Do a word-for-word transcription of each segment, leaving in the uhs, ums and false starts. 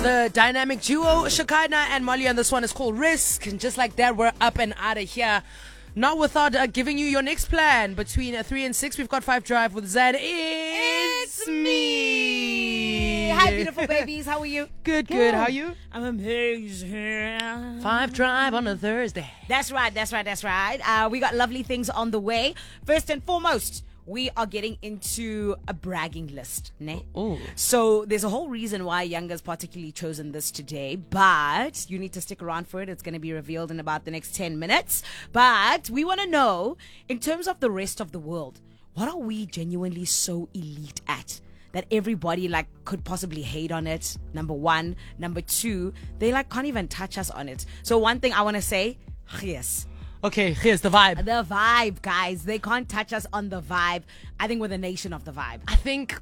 The dynamic duo, Shekinah and Molly, and this one is called Risk. And just like that, we're up and out of here. Not without uh, giving you your next plan. Between uh, three and six, we've got Five Drive with Zed. It's, It's me. Hi, beautiful babies. How are you? Good, good. How are you? I'm amazing. Five Drive on a Thursday. That's right. That's right. That's right. Uh, we got lovely things on the way. First and foremost, we are getting into a bragging list, ne? Ooh. So there's a whole reason why Younga's particularly chosen this today, but you need to stick around for it. It's going to be revealed in about the next ten minutes. But we want to know, in terms of the rest of the world, what are we genuinely so elite at that everybody like could possibly hate on it? Number one. Number two, they like can't even touch us on it. So one thing I want to say, yes. Okay, here's the vibe. The vibe, guys. They can't touch us on the vibe. I think we're the nation of the vibe. I think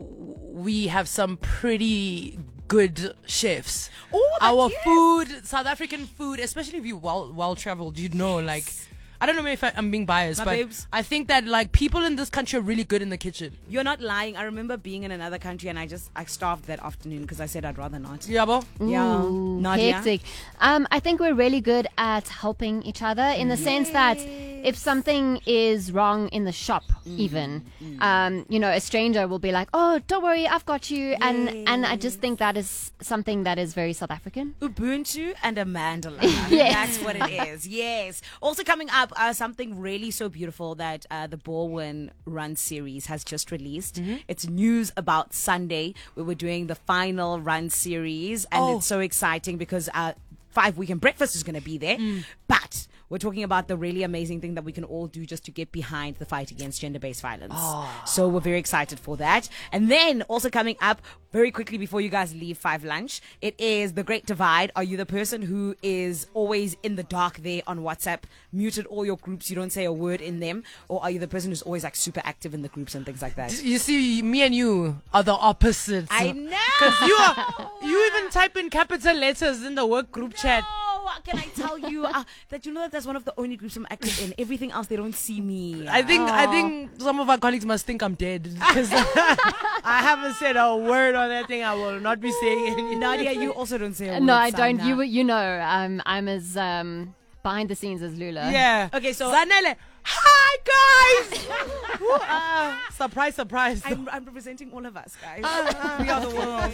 we have some pretty good chefs. Oh, Our yes. food, South African food, especially if you well well traveled, you know, like I don't know if I, I'm being biased, My but babes. I think that like people in this country are really good in the kitchen. You're not lying. I remember being in another country and I just I starved that afternoon because I said I'd rather not. Yeah, bo? Yeah. Ooh, Nadia? hectic. Um, I think we're really good at helping each other in the sense that if something is wrong in the shop, even, um, you know, a stranger will be like, "Oh, don't worry, I've got you," and and I just think that is something that is very South African. Ubuntu and a mandala. Yes. That's what it is. Yes. Also coming up, uh, something really so beautiful that uh, the Baldwin Run series has just released. It's news about Sunday. We were doing the final run series, and Oh. it's so exciting because uh, Five Weekend Breakfast is going to be there. But we're talking about the really amazing thing that we can all do just to get behind the fight against gender-based violence. So we're very excited for that. And then also coming up very quickly before you guys leave Five Lunch, it is The Great Divide. Are you the person who is always in the dark there on WhatsApp, muted all your groups, you don't say a word in them? Or are you the person who's always like super active in the groups and things like that? You see, me and you are the opposites. I know. Because you are, you even type in capital letters in the work group chat. No, can I tell you uh, that you know that that's one of the only groups I'm active in. Everything else, they don't see me. I think I think some of our colleagues must think I'm dead because I haven't said a word on that thing. I will not be saying anything. Nadia, you also don't say a word. No, I don't. Sana. You you know, um, I'm as um, behind the scenes as Lula. Yeah. Okay, so Zanele, hi guys. Woo, uh, surprise, surprise. I'm, I'm representing all of us, guys. we are the world.